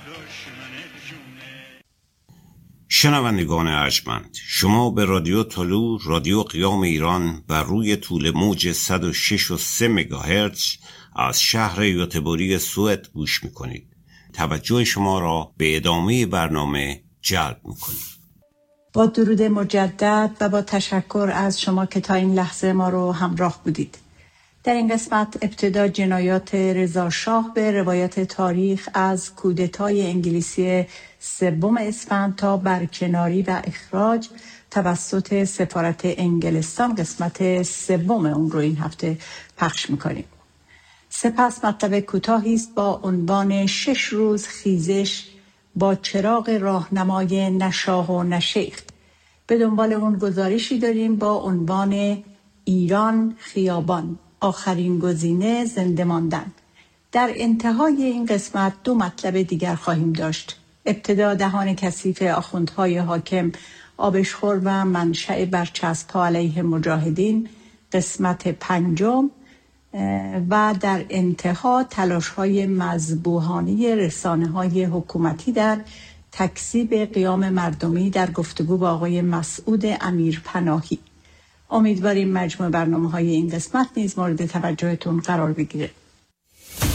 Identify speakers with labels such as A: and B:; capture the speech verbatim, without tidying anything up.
A: شنوندگان ارجمند، شما به رادیو طلوع، رادیو قیام ایران و روی طول موج صد و شش و سه مگاهرتز از شهر یوتبوری سوئد گوش میکنید. توجه شما را به ادامه برنامه جلب میکنید.
B: با درود مجدد و با تشکر از شما که تا این لحظه ما رو همراه بودید. در این قسمت ابتدا جنایات رضا شاه به روایت تاریخ از کودتای انگلیسی سوم اسفند تا برکناری و اخراج توسط سفارت انگلستان قسمت سوم اون رو این هفته پخش میکنیم. سپس مطلب کوتاهی است با عنوان شش روز خیزش با چراغ راهنمای نه شاه و نه شیخ. به دنبال اون گزارشی داریم با عنوان ایران خیابان، آخرین گزینه زنده ماندن. در انتهای این قسمت دو مطلب دیگر خواهیم داشت. ابتدا دهان کثیف آخوندهای حاکم، آبشخور و منشأ برچسب‌ها علیه مجاهدین قسمت پنجم، و در انتها تلاش‌های مذبوحانه رسانه‌های حکومتی در تکذیب قیام مردمی در گفتگو با آقای مسعود امیرپناهی. امیدواریم مجموع برنامه‌های این قسمت نیز مورد توجهتون قرار بگیره.